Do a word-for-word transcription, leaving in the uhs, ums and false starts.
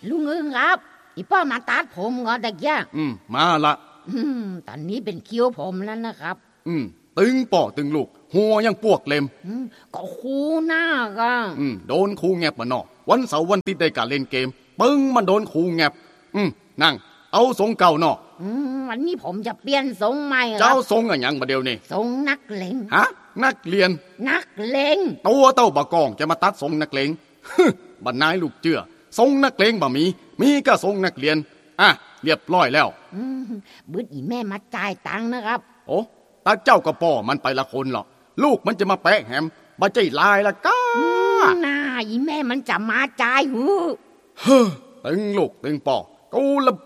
ลุงอึงครับอีป้ามาตัดผมก่อนตะเกียอืมมาละอืมตอนนี้เป็นคิวผมแล้วนะครับอืมตึงป่อตึงลูกหัวยังปวกเล็มอืมก็คูหน้าก็อืมโดนครูแงบมาเนาะวันเสาร์วันติดได้การเล่นเกมปึ้งมันโดนครูแงบอืมนั่งเอาทรงเก่าเนาะอืมวันนี้ผมจะเปลี่ยนทรงใหม่ครับเจ้าทรงอะหยังมาเดียวนี่ทรงนักเลงฮะนักเรียนนักเลงตัวเต้าบะกองจะมาตัดทรงนักเลงฮึบัดนายลูกเจือทรงนักเลงบ่มีมีก็ทรงนักเรียนอ่ะเรียบร้อยแล้วอืมบึดอีแม่มาจ่ายตังค์นะครับโอ้ตาเจ้ากับป่อมันไปละคนหรอลูกมันจะมาแปะแหมบ่ใจลายละก้าน่าอีแม่มันจะมาจ่ายหูเฮ้อตึงลูกตึงป่อกูละ